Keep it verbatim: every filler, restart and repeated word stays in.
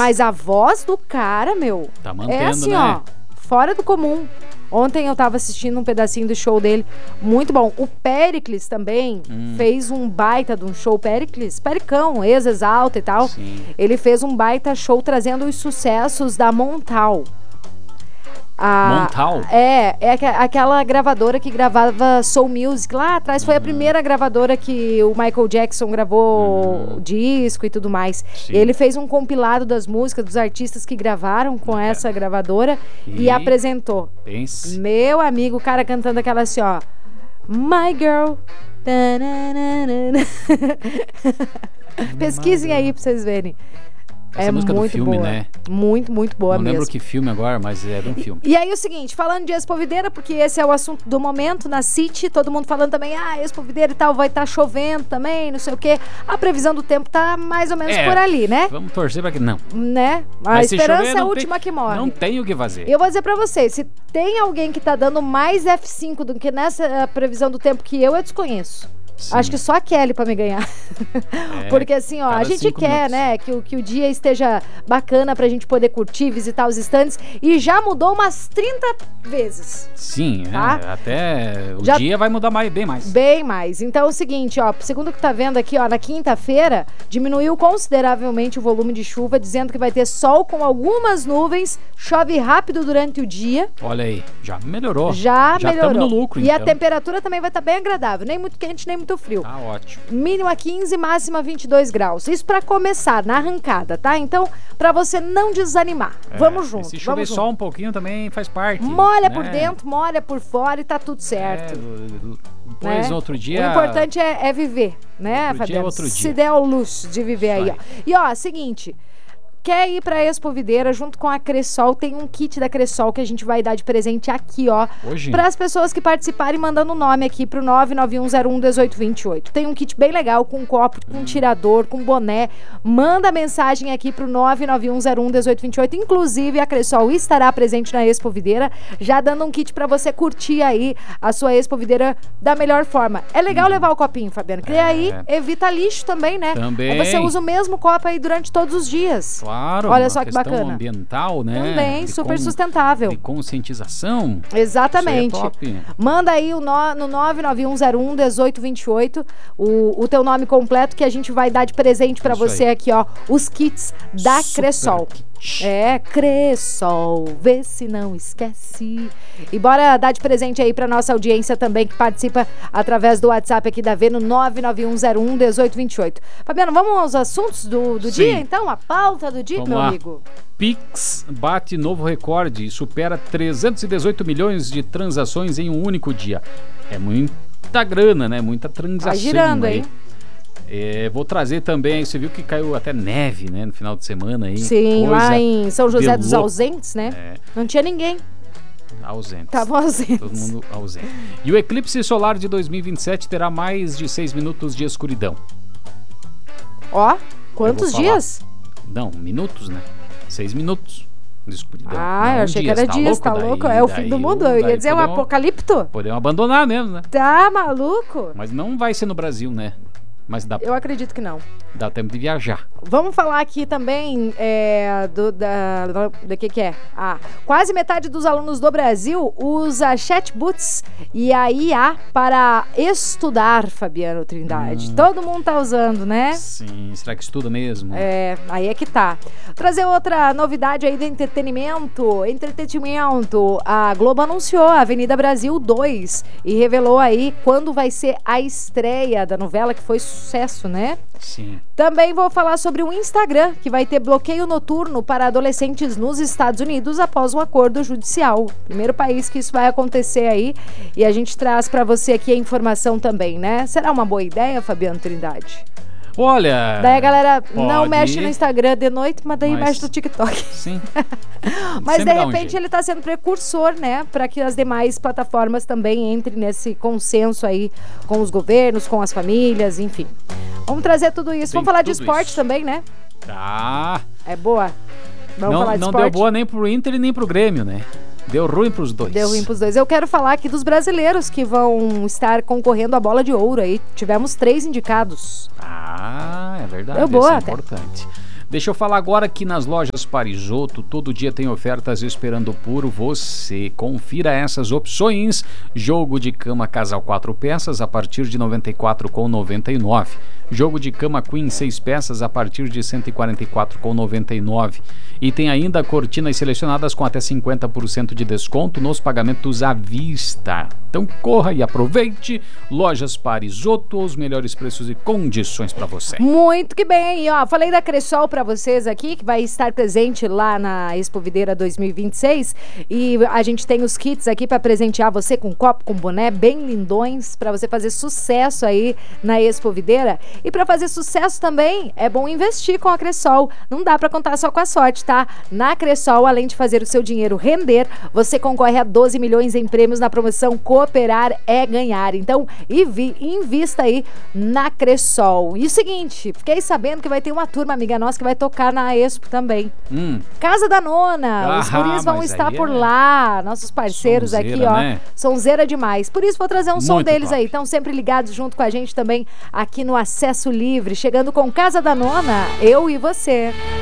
Mas a voz do cara, meu, tá mantendo, é assim, né? ó, fora do comum. Ontem eu tava assistindo um pedacinho do show dele, muito bom. O Péricles também hum. fez um baita de um show. Péricles, Pericão, ex-Exalta e tal. Sim. Ele fez um baita show trazendo os sucessos da Montal. A, Montal? É, é aquela gravadora que gravava Soul Music lá atrás. Foi uhum. a primeira gravadora que o Michael Jackson gravou uhum. o disco e tudo mais. Sim. Ele fez um compilado das músicas dos artistas que gravaram com é. essa gravadora e, e apresentou. Pense. Meu amigo, o cara cantando aquela assim, ó. My Girl. Pesquisem aí pra vocês verem. Essa é música muito do filme, boa. né? Muito, muito boa Não mesmo. lembro que filme agora, mas é de um filme. E, e aí o seguinte, falando de Expovideira, porque esse é o assunto do momento na City, todo mundo falando também, ah, Expovideira e tal, vai estar tá chovendo também, não sei o quê. A previsão do tempo tá mais ou menos é, por ali, né? Vamos torcer pra que não. Né? A mas esperança chover, é a última tem, que morre. Não tem o que fazer. Eu vou dizer pra vocês, se tem alguém que tá dando mais F cinco do que nessa previsão do tempo que eu, eu desconheço. Sim. Acho que só a Kelly pra me ganhar. É, porque assim, ó, a gente quer, minutos. né, que o, que o dia esteja bacana pra gente poder curtir, visitar os estandes. E já mudou umas trinta vezes. Sim, tá? é, até o já, dia vai mudar mais, bem mais. Bem mais. Então é o seguinte, ó, segundo o que tá vendo aqui, ó, na quinta-feira, diminuiu consideravelmente o volume de chuva, dizendo que vai ter sol com algumas nuvens, chove rápido durante o dia. Olha aí, já melhorou. Já, já melhorou. Estamos no lucro, e então. a temperatura também vai estar tá bem agradável, nem muito quente, nem muito frio. Tá ótimo. Mínima quinze, máxima vinte e dois graus. Isso pra começar, na arrancada, tá? Então, pra você não desanimar. É, vamos junto. Se chover só um pouquinho também faz parte. Molha né? por dentro, molha por fora e tá tudo certo. É, depois, né? Outro dia... O importante é, é viver, né, outro Fabiano? Dia, outro dia. Se der ao luxo de viver Isso aí, ó. E ó, seguinte... Quer ir pra Expovideira junto com a Cressol? Tem um kit da Cressol que a gente vai dar de presente aqui, ó. Hoje? Para as pessoas que participarem, mandando o nome aqui pro nove nove um zero um um oito dois oito. Tem um kit bem legal, com copo, com hum. tirador, com boné. Manda mensagem aqui pro nove nove um zero um um oito dois oito. Inclusive, a Cressol estará presente na Expovideira, já dando um kit pra você curtir aí a sua Expovideira da melhor forma. É legal hum. levar o copinho, Fabiano, que é. aí evita lixo também, né? Também. Aí você usa o mesmo copo aí durante todos os dias. Claro, olha só que bacana. Ambiental, né? Também, de super con... sustentável. De conscientização. Exatamente. Isso aí é top. Manda aí o no, no nove nove um zero um um oito dois oito o, o teu nome completo que a gente vai dar de presente pra Isso você aí. Aqui, ó. Os kits da super Cressol. Kit. É, Cressol, vê se não esquece. E bora dar de presente aí pra nossa audiência também que participa através do WhatsApp aqui da V no nove nove um zero um um oito dois oito. Fabiano, vamos aos assuntos do, do dia, então? A pauta do dia, vamos meu lá. Amigo. Pix bate novo recorde e supera trezentos e dezoito milhões de transações em um único dia. É muita grana, né? Muita transação. Tá girando, aí. hein? É, vou trazer também, você viu que caiu até neve, né, no final de semana aí. Sim, Coisa lá em São José dos louco. Ausentes, né? É. Não tinha ninguém. Ausentes. Estavam ausentes. Todo mundo ausente. E o eclipse solar de dois mil e vinte e sete terá mais de seis minutos de escuridão. Ó, quantos dias? Não, minutos, né? Seis minutos de escuridão. Ah, não, eu achei dias. que era tá dias, louco? tá Daí, louco? É o daí, fim do mundo, daí, eu ia dizer um podemos, apocalipto. Podemos abandonar mesmo, né? Tá maluco? Mas não vai ser no Brasil, né? Mas dá, eu acredito que não. Dá tempo de viajar. Vamos falar aqui também é, do, da, da, da que que é? Ah, quase metade dos alunos do Brasil usa chatbots e a I A para estudar, Fabiano Trindade. Hum. Todo mundo tá usando, né? Sim, será que estuda mesmo? É, aí é que tá. Trazer outra novidade aí do entretenimento. Entretenimento. A Globo anunciou a Avenida Brasil dois e revelou aí quando vai ser a estreia da novela, que foi sucesso, né? Sim. Também vou falar sobre o Instagram, que vai ter bloqueio noturno para adolescentes nos Estados Unidos após um acordo judicial. Primeiro país que isso vai acontecer aí. E a gente traz para você aqui a informação também, né? Será uma boa ideia, Fabiano Trindade? Olha... Daí a galera pode... não mexe no Instagram de noite, mas daí mas... mexe no TikTok. Sim. Mas Sempre de repente um ele está sendo precursor, né? Para que as demais plataformas também entrem nesse consenso aí com os governos, com as famílias, enfim. Vamos trazer tudo isso. Tem Vamos falar de isso. esporte também, né? Tá. É boa. Vamos não falar de não esporte. Deu boa nem pro Inter e nem pro Grêmio, né? Deu ruim pros dois. Deu ruim pros dois. Eu quero falar aqui dos brasileiros que vão estar concorrendo à bola de ouro aí. Tivemos três indicados. Ah, é verdade. Deu boa Isso é até. importante. Deixa eu falar agora que nas lojas Parisoto, todo dia tem ofertas esperando por você. Confira essas opções. Jogo de cama casal quatro peças a partir de noventa e quatro reais e noventa e nove centavos. Jogo de cama Queen seis peças a partir de cento e quarenta e quatro reais e noventa e nove centavos. E tem ainda cortinas selecionadas com até cinquenta por cento de desconto nos pagamentos à vista. Então corra e aproveite. Lojas Parisoto, os melhores preços e condições para você. Muito que bem, ó, falei da Cressol para vocês aqui, que vai estar presente lá na Expo Videira dois mil e vinte e seis, e a gente tem os kits aqui para presentear você com copo, com boné, bem lindões, para você fazer sucesso aí na Expo Videira. E para fazer sucesso também, é bom investir com a Cressol. Não dá para contar só com a sorte, tá? Na Cressol, além de fazer o seu dinheiro render, você concorre a doze milhões em prêmios na promoção Cooperar é Ganhar. Então, invista aí na Cressol. E o seguinte, fiquei sabendo que vai ter uma turma amiga nossa que vai tocar na Expo também. Hum. Casa da Nona. Ah, os guris vão estar por é... lá. Nossos parceiros sonzeira, aqui, ó. Né? Sonzeira demais. Por isso, vou trazer um Muito som deles top. aí. Estão sempre ligados junto com a gente também aqui no Acesso Livre. Chegando com Casa da Nona, eu e você.